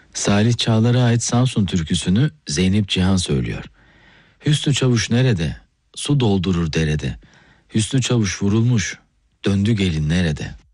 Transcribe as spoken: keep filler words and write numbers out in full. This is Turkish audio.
Salih Çağlar'a ait Samsun türküsünü Zeynep Cihan söylüyor. Hüsnü Çavuş nerede? Su doldurur derede. Hüsnü Çavuş vurulmuş. Döndü gelin nerede?